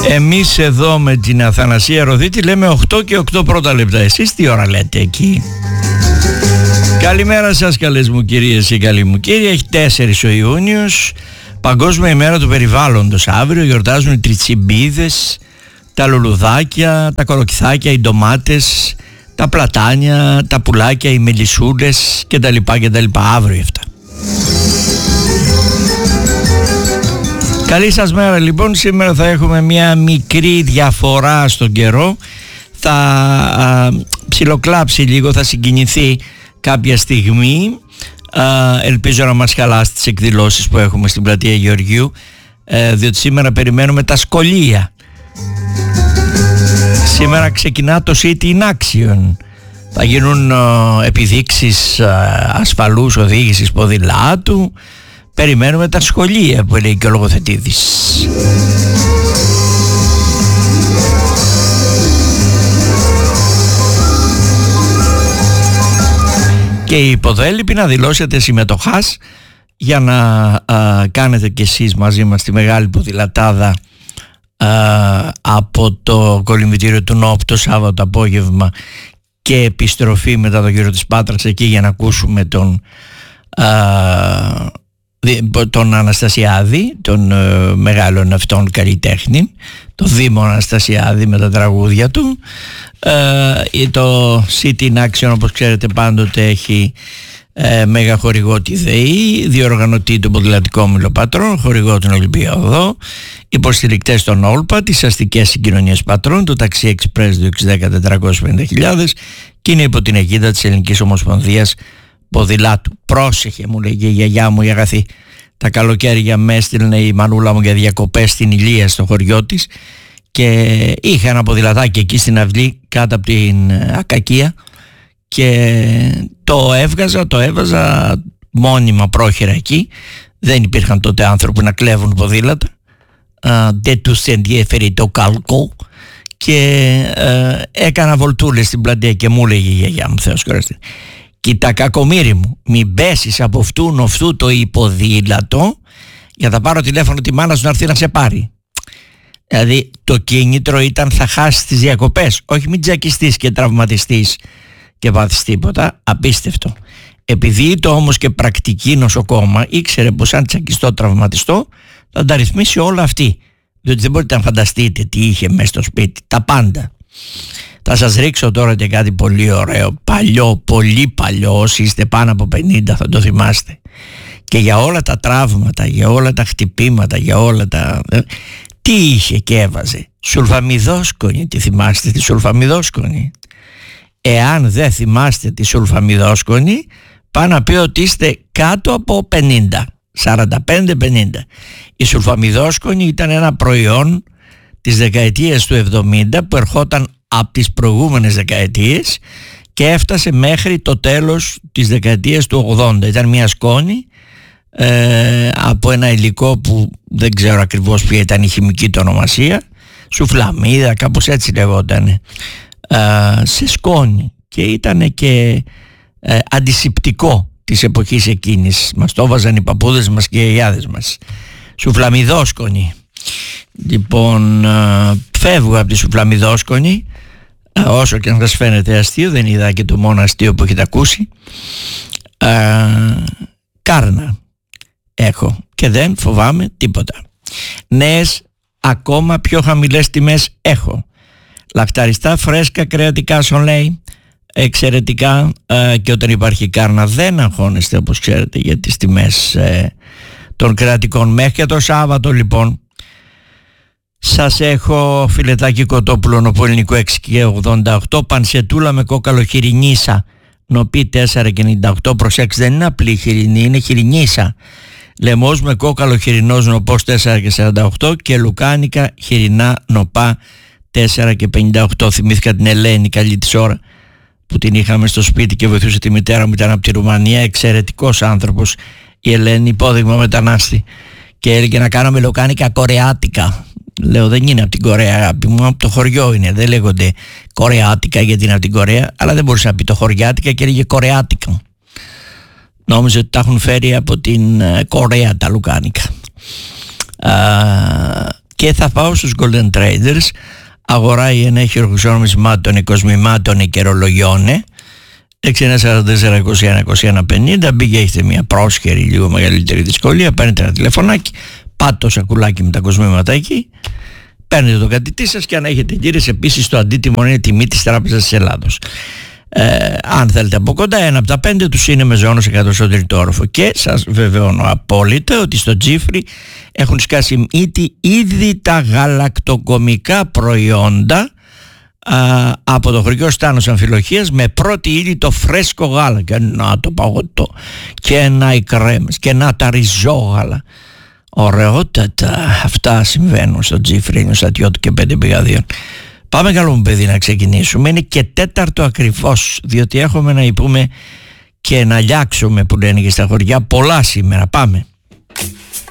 Εμείς εδώ με την Αθανασία Ροδίτη λέμε 8 και 8 πρώτα λεπτά. Εσείς τι ώρα λέτε εκεί? Καλημέρα σας καλές μου κυρίες και καλοί μου κύριοι. Έχει 4 ο Ιούνιος, Παγκόσμια ημέρα του περιβάλλοντος. Αύριο γιορτάζουν οι τριτσιμπίδες, τα λουλουδάκια, τα κοροκυθάκια, οι ντομάτες, τα πλατάνια, τα πουλάκια, οι μελισσούλες κτλ. Αύριο αυτά. Καλή σας μέρα λοιπόν. Σήμερα θα έχουμε μια μικρή διαφορά στον καιρό. Θα ψιλοκλάψει λίγο, θα συγκινηθεί κάποια στιγμή. Ελπίζω να μας χαλάσει τις εκδηλώσεις που έχουμε στην πλατεία Γεωργίου, διότι σήμερα περιμένουμε τα σχολεία. Σήμερα ξεκινά το City in Action. Θα γίνουν επιδείξεις ασφαλούς οδήγησης ποδηλάτου. Περιμένουμε τα σχολεία που λέει και ο λογοθετήδης. Και οι υποδέλυποι να δηλώσετε συμμετοχάς για να κάνετε κι εσείς μαζί μας τη μεγάλη ποδηλατάδα από το κολυμβητήριο του ΝΟΠ το Σάββατο απόγευμα και επιστροφή μετά το γύρο της Πάτρας εκεί για να ακούσουμε τον Αναστασιάδη, τον μεγάλων αυτόν καλλιτέχνη, τον Δήμο Αναστασιάδη με τα τραγούδια του. Το City in Action, όπως ξέρετε, πάντοτε έχει μέγα χορηγό τη ΔΕΗ, διοργανωτή τον Ποδηλατικό Μιλοπατρών, χορηγό την Ολυμπία Οδό, υποστηρικτές των Όλπα, τις αστικές συγκοινωνίες πατρών, το ταξί Εξπρές 260-450.000 και είναι υπό την αιγίδα της Ελληνικής Ομοσπονδίας Ποδηλάτου. Πρόσεχε, μου λέγε η γιαγιά μου η αγαθή, τα καλοκαίρια με έστειλνε η μανούλα μου για διακοπές στην Ηλία στο χωριό της και είχα ένα ποδηλατάκι εκεί στην αυλή κάτω από την Ακακία και το έβαζα μόνιμα πρόχειρα εκεί. Δεν υπήρχαν τότε άνθρωποι να κλέβουν ποδήλατα, δεν τους ενδιαφέρει το καλκό και έκανα βολτούλες στην πλατεία και μου λέγε η γιαγιά μου, Θεός χωρέστε, κοίτα κακομοίρη μου, μην πέσεις από αυτού το υποδήλατο για να πάρω τηλέφωνο τη μάνα σου να έρθει να σε πάρει. Δηλαδή το κίνητρο ήταν θα χάσεις τις διακοπές, όχι μην τζακιστείς και τραυματιστείς και πάθεις τίποτα. Απίστευτο. Επειδή ήταν όμως και πρακτική νοσοκόμα, ήξερε πως αν τσακιστώ τραυματιστώ θα τα ρυθμίσει όλα αυτή, διότι δεν μπορείτε να φανταστείτε τι είχε μέσα στο σπίτι, τα πάντα. Θα σας ρίξω τώρα και κάτι πολύ ωραίο, παλιό, πολύ παλιό, όσοι είστε πάνω από 50 θα το θυμάστε. Και για όλα τα τραύματα, για όλα τα χτυπήματα, για όλα τα... Τι είχε και έβαζε? Σουλφαμιδόσκονη. Τη θυμάστε τη σουλφαμιδόσκονη? Εάν δεν θυμάστε τη σουλφαμιδόσκονη, πάνω να πει ότι είστε κάτω από 50, 45-50. Η σουλφαμιδόσκονη ήταν ένα προϊόν της δεκαετίας του 70 που ερχόταν από τις προηγούμενες δεκαετίες και έφτασε μέχρι το τέλος της δεκαετίας του 80. Ήταν μια σκόνη από ένα υλικό που δεν ξέρω ακριβώς ποια ήταν η χημική του ονομασία, σουφλαμίδα, κάπως έτσι λεγόταν, σε σκόνη, και ήταν και αντισηπτικό της εποχής εκείνης. Μας το έβαζαν οι παππούδες μας και οι γιαγιάδες μας. Σουφλαμιδόσκονη. Λοιπόν, φεύγω από τη σουφλαμιδόσκονη, όσο και αν σας φαίνεται αστείο, δεν είδα και το μόνο αστείο που έχετε ακούσει. Κάρνα έχω και δεν φοβάμαι τίποτα. Νέες ακόμα πιο χαμηλές τιμές έχω. Λαχταριστά φρέσκα κρεατικά σολέι, εξαιρετικά, και όταν υπάρχει κάρνα δεν αγχώνεστε, όπως ξέρετε, για τις τιμές των κρεατικών. Μέχρι και το Σάββατο λοιπόν σας έχω φιλετάκι κοτόπουλο νοπολινικό 6,88, πανσετούλα με κόκαλο χοιρινίσα νοπή 4,98. Προσέξτε, δεν είναι απλή χοιρινή, είναι χοιρινίσα. Λαιμός με κόκαλο χοιρινός νοπός 4,48 και λουκάνικα χοιρινά νοπά 4,58. Θυμήθηκα την Ελένη, καλή της ώρα, που την είχαμε στο σπίτι και βοηθούσε τη μητέρα μου, ήταν από τη Ρουμανία, εξαιρετικός άνθρωπος η Ελένη, υπόδειγμα μετανάστη, και έλεγε να κάνουμε λουκάνικα κορεάτικα. Λέω δεν είναι από την Κορέα αγάπη μου, από το χωριό είναι, δεν λέγονται κορεάτικα γιατί είναι από την Κορέα, αλλά δεν μπορούσε να πει το χωριάτικα και έλεγε κορεάτικα. Νόμιζε ότι τα έχουν φέρει από την Κορέα τα λουκάνικα. και θα πάω στους Golden Traders. Αγοράει ένα χειρουργουσό νομισμάτων, κοσμημάτων και ρολογιών. 694-21-21-50. Μπήκε, έχετε μια πρόσχερη, λίγο μεγαλύτερη δυσκολία. Παίρνετε ένα τηλεφωνάκι, πάτε το σακουλάκι με τα κοσμήματα εκεί, παίρνετε το κατητή σας και αν έχετε γύρες επίσης το αντίτιμο είναι τιμή της Τράπεζας της Ελλάδος. Αν θέλετε από κοντά, ένα από τα 5 τους είναι με ζώνος 100 στον τρίτο όροφο. Και σας βεβαιώνω απόλυτα ότι στο Τζίφρι έχουν σκάσει ήδη τα γαλακτοκομικά προϊόντα από το χωρικό Στάνος Αμφιλοχίας, με πρώτη ύλη το φρέσκο γάλα, και να το παγωτό και να οι κρέμες και να τα ριζόγαλα. Ωραιότατα αυτά συμβαίνουν στο Τζίφρι, Στατιώτου και 5 πηγαδίων. Πάμε καλό μου παιδί να ξεκινήσουμε. Είναι και 4 ακριβώς, διότι έχουμε να πούμε και να λιάξουμε, που λένε και στα χωριά, πολλά σήμερα. Πάμε.